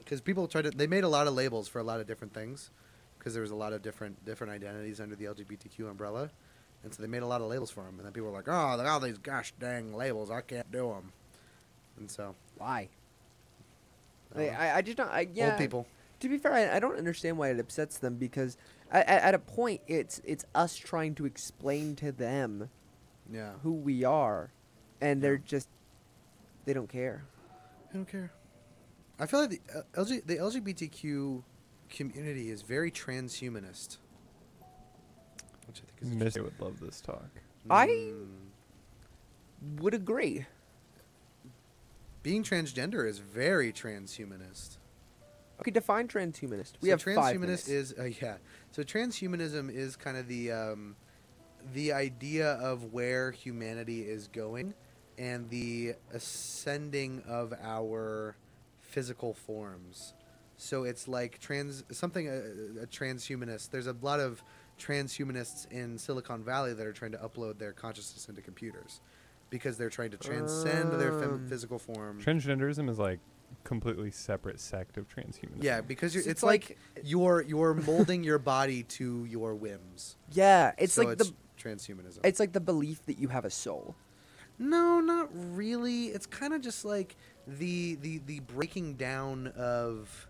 because people they made a lot of labels for a lot of different things, because there was a lot of different identities under the LGBTQ umbrella, and so they made a lot of labels for them, and then people were like, oh, all these gosh dang labels, I can't do them, and so Why? I don't know. I just don't. Yeah. Old people. To be fair, I don't understand why it upsets them because at a point it's us trying to explain to them Yeah. who we are, and Yeah. they don't care. I don't care. I feel like the LGBTQ community is very transhumanist, which I think is Missy interesting. would love this talk. I Mm. would agree. Being transgender is very transhumanist. Okay, define transhumanist. We So have 5 transhumanist minutes. is So transhumanism is kind of the idea of where humanity is going, and the ascending of our physical forms. So it's like a transhumanist. There's a lot of transhumanists in Silicon Valley that are trying to upload their consciousness into computers, because they're trying to transcend their physical form. Transgenderism is like completely separate sect of transhumanism. Yeah, because So it's like you're molding your body to your whims. Yeah, it's So like the transhumanism. it's like the belief that you have a soul. No, not really. It's kind of just like the breaking down of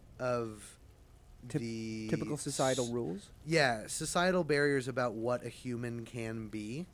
the Typical societal rules. Yeah, societal barriers about what a human can be.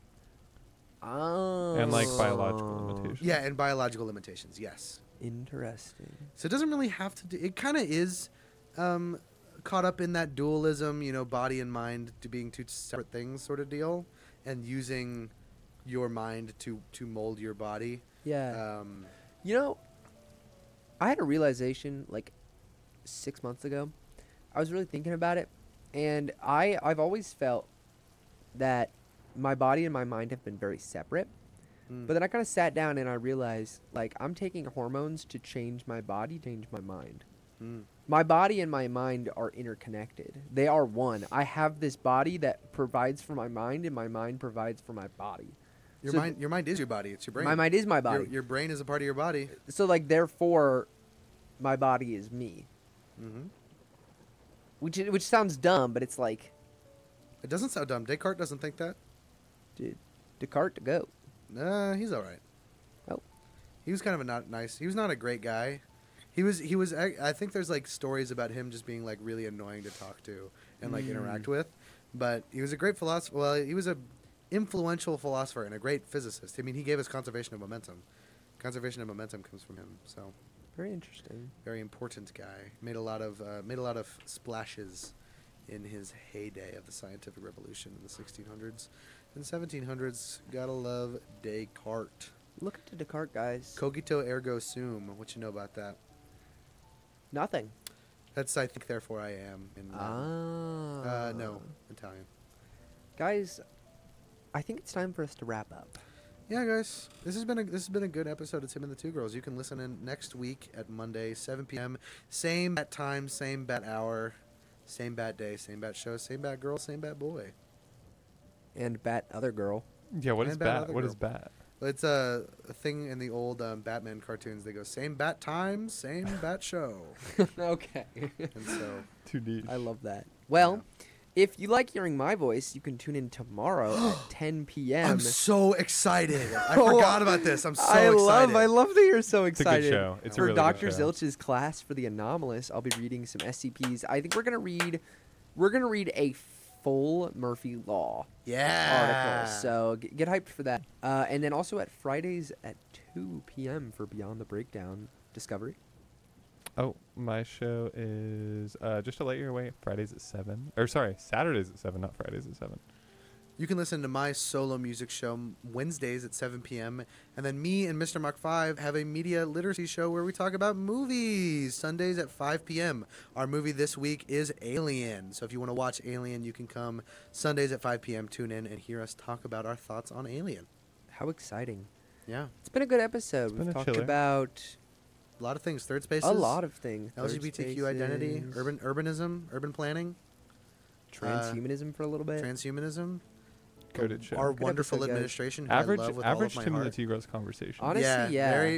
Oh. And like biological limitations. Yeah, and biological limitations. Yes. Interesting. So it doesn't really have to do. It kind of is caught up in that dualism, body and mind to being two separate things, sort of deal, and using your mind to mold your body. Yeah. You know, I had a realization like 6 months ago. I was really thinking about it, and I've always felt that my body and my mind have been very separate. But then I kind of sat down and I realized, like, I'm taking hormones to change my body, change my mind. My body and my mind are interconnected. They are one. I have this body that provides for my mind, and my mind provides for my body. Your So mind is your body. It's your brain. My mind is my body. Your brain is a part of your body. So, like, therefore, my body is me. Mm-hmm. Which sounds dumb, but it's like, It doesn't sound dumb. Descartes doesn't think that. dude, Descartes to go. Nah, he's all right. Oh. He was kind of he was not a great guy. He was. I think there's like stories about him just being like really annoying to talk to and like interact with. But he was a great philosopher. Well, he was a influential philosopher and a great physicist. I mean, he gave us conservation of momentum. Conservation of momentum comes from him. So Very interesting. very important guy. Made a lot of splashes in his heyday of the scientific revolution in the 1600s and 1700s. Gotta love Descartes. Look into Descartes, guys. Cogito ergo sum. What you know about that? Nothing. That's I think therefore I am in Ah. no, Italian. Guys, I think it's time for us to wrap up. Yeah, guys, this has been a good episode of Tim and the Two Girls. You can listen in next week at Monday, 7 p.m. Same bat time, same bat hour, same bat day, same bat show, same bat girl, same bat boy. And Bat Other Girl. Yeah, what is And Bat bat? Other What Girl. is bat? It's a thing in the old Batman cartoons. They go same bat time, same bat show, Okay. and so Too deep. I love that. Well, if you like hearing my voice, you can tune in tomorrow at 10 p.m. I'm so excited. I Oh, forgot about this. I'm so I excited. love that you're so It's a good excited. show. It's a For really Dr. good show. Zilch's class for the anomalous, I'll be reading some SCPs. I think we're gonna read a full Murphy Law Yeah. article. So get hyped for that. And then also at Fridays at 2 p.m. for Beyond the Breakdown Discovery. Oh, my show is just to let you away. Fridays at 7. Or sorry, Saturdays at 7, not Fridays at 7. You can listen to my solo music show Wednesdays at 7 p.m. And then me and Mr. Mark 5 have a media literacy show where we talk about movies Sundays at 5 p.m. Our movie this week is Alien. So if you want to watch Alien, you can come Sundays at 5 p.m. Tune in and hear us talk about our thoughts on Alien. How exciting. Yeah. It's been a good episode. It's been We've a talked chiller. about A lot of things. Third spaces. a lot of things. Third LGBTQ identity, spaces, urbanism, urban planning, transhumanism for a little bit. transhumanism. Coded show. Our Good wonderful episode, guys. administration, who Average I love with average all of Tim my and the heart. Two Girls conversation. Honestly, yeah. Very,